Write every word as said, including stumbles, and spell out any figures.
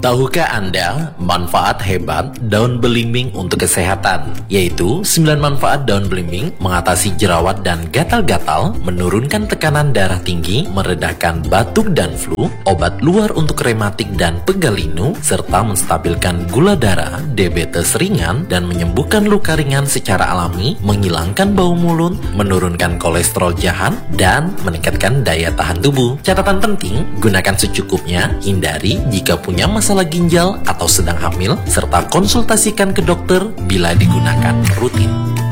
Tahukah Anda manfaat hebat daun belimbing untuk kesehatan? Yaitu sembilan manfaat daun belimbing mengatasi jerawat dan gatal-gatal, menurunkan tekanan darah tinggi, meredakan batuk dan flu, obat luar untuk rematik dan pegal linu, serta menstabilkan gula darah, diabetes ringan, dan menyembuhkan luka ringan secara alami, menghilangkan bau mulut, menurunkan kolesterol jahat, dan meningkatkan daya tahan tubuh. Catatan penting, gunakan secukupnya, hindari jika punya masalah ginjal atau sedang hamil, serta konsultasikan ke dokter bila digunakan rutin.